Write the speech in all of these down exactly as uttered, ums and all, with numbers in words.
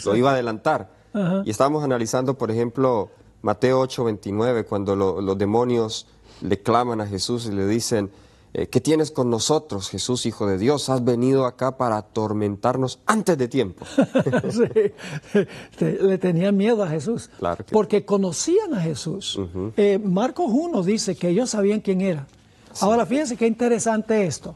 lo iba a adelantar. Ajá. Y estábamos analizando, por ejemplo, Mateo ocho veintinueve, cuando lo, los demonios le claman a Jesús y le dicen, eh, ¿qué tienes con nosotros, Jesús, Hijo de Dios? Has venido acá para atormentarnos antes de tiempo. Sí, le tenían miedo a Jesús, Claro que porque conocían a Jesús. Uh-huh. eh, Marcos uno dice que ellos sabían quién era. Sí. Ahora, fíjense qué interesante esto.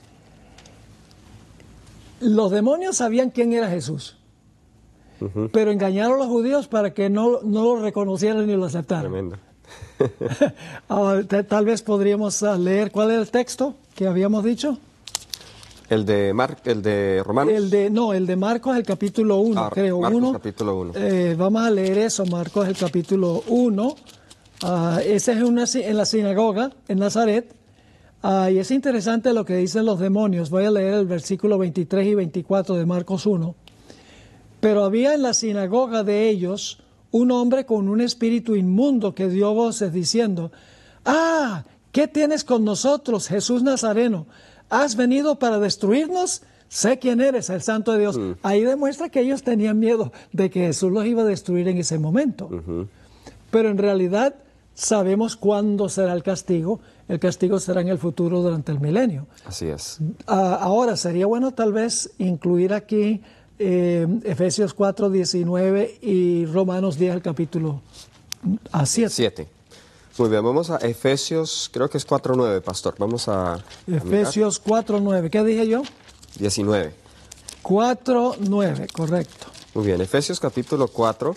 Los demonios sabían quién era Jesús, Uh-huh. pero engañaron a los judíos para que no, no lo reconocieran ni lo aceptaran. Tremendo. Ahora, te- tal vez podríamos uh, leer cuál era el texto que habíamos dicho. El de Mar, el de Romanos. El de, no, el de Marcos, el capítulo uno, Ah, creo. Marcos, uno. capítulo uno. Eh, vamos a leer eso, Marcos, el capítulo uno. Ah, ese es una, en la sinagoga en Nazaret. Ah, y es interesante lo que dicen los demonios. Voy a leer el versículo veintitrés y veinticuatro de Marcos uno. Pero había en la sinagoga de ellos un hombre con un espíritu inmundo que dio voces diciendo, ¡ah! ¿Qué tienes con nosotros, Jesús Nazareno? ¿Has venido para destruirnos? Sé quién eres, el Santo de Dios. Mm. Ahí demuestra que ellos tenían miedo de que Jesús los iba a destruir en ese momento. Uh-huh. Pero en realidad sabemos cuándo será el castigo. El castigo será en el futuro durante el milenio. Así es. Ah, ahora, sería bueno tal vez incluir aquí eh, Efesios cuatro diecinueve y Romanos diez, el capítulo a siete. Siete. Muy bien, vamos a Efesios, creo que es cuatro nueve, pastor. Vamos a, a Efesios cuatro nueve. ¿Qué dije yo? diecinueve. cuatro nueve, correcto. Muy bien, Efesios capítulo cuatro,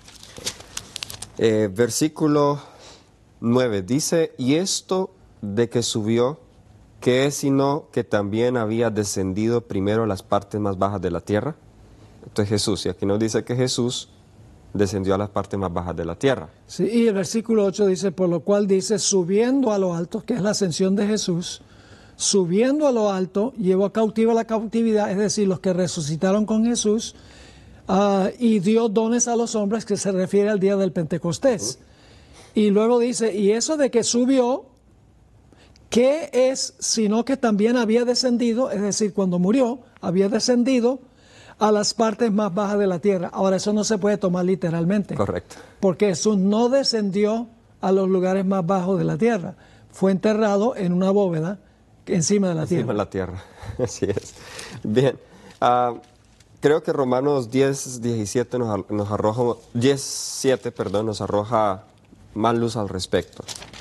eh, versículo nueve. Dice, y esto de que subió, ¿qué es sino que también había descendido primero a las partes más bajas de la tierra? Entonces Jesús, y aquí nos dice que Jesús descendió a las partes más bajas de la tierra. Sí, y el versículo ocho dice, por lo cual dice, subiendo a lo alto, que es la ascensión de Jesús, subiendo a lo alto, llevó cautiva la cautividad, es decir, los que resucitaron con Jesús, uh, y dio dones a los hombres, que se refiere al día del Pentecostés. Uh-huh. Y luego dice, y eso de que subió, ¿qué es sino que también había descendido? Es decir, cuando murió, había descendido a las partes más bajas de la tierra. Ahora, eso no se puede tomar literalmente. Correcto. Porque Jesús no descendió a los lugares más bajos de la tierra. Fue enterrado en una bóveda encima de la encima tierra. de la tierra, así es. Bien, uh, creo que Romanos diez, diecisiete nos, nos arroja, diez, siete, perdón, nos arroja más luz al respecto.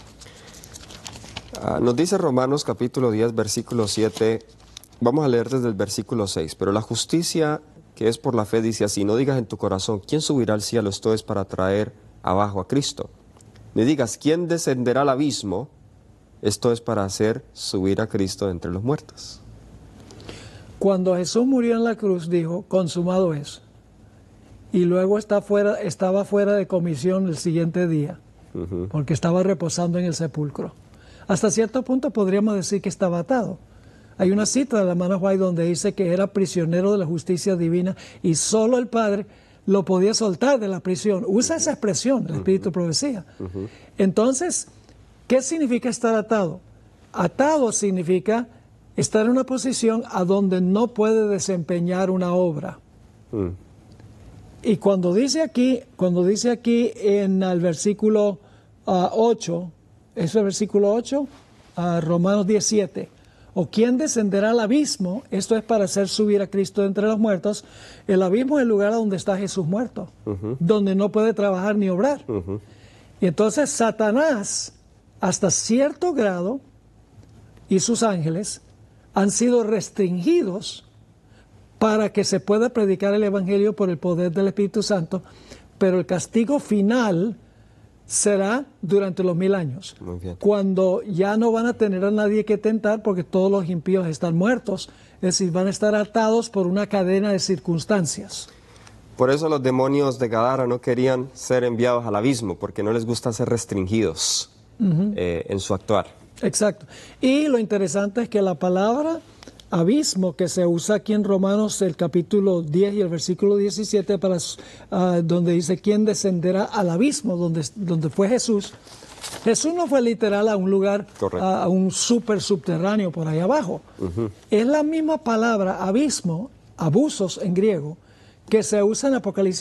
Uh, nos dice Romanos capítulo diez, versículo siete, vamos a leer desde el versículo seis, pero la justicia que es por la fe dice así, no digas en tu corazón, ¿quién subirá al cielo? Esto es para traer abajo a Cristo. Ni digas, ¿quién descenderá al abismo? Esto es para hacer subir a Cristo de entre los muertos. Cuando Jesús murió en la cruz, dijo, consumado es. Y luego está fuera, estaba fuera de comisión el siguiente día, uh-huh. porque estaba reposando en el sepulcro. Hasta cierto punto podríamos decir que estaba atado. Hay una cita de la hermana White donde dice que era prisionero de la justicia divina y solo el Padre lo podía soltar de la prisión. Usa uh-huh. esa expresión, el Espíritu uh-huh. profecía. Uh-huh. Entonces, ¿qué significa estar atado? Atado significa estar en una posición a donde no puede desempeñar una obra. Mm. Y cuando dice aquí, cuando dice aquí en el versículo uh, ocho, ¿es el versículo ocho? Uh, Romanos diecisiete. ¿O quién descenderá al abismo? Esto es para hacer subir a Cristo de entre los muertos. El abismo es el lugar donde está Jesús muerto, uh-huh. donde no puede trabajar ni obrar. Uh-huh. Y entonces Satanás, hasta cierto grado, y sus ángeles han sido restringidos para que se pueda predicar el Evangelio por el poder del Espíritu Santo, pero el castigo final será durante los mil años, cuando ya no van a tener a nadie que tentar porque todos los impíos están muertos, es decir, van a estar atados por una cadena de circunstancias. Por eso los demonios de Gadara no querían ser enviados al abismo, porque no les gusta ser restringidos uh-huh. eh, en su actuar. Exacto. Y lo interesante es que la palabra abismo que se usa aquí en Romanos, el capítulo diez y el versículo diecisiete, para, uh, donde dice, ¿quién descenderá al abismo? Donde, donde fue Jesús. Jesús no fue literal a un lugar, a, a un súper subterráneo por ahí abajo. Uh-huh. Es la misma palabra abismo, abusos en griego, que se usa en Apocalipsis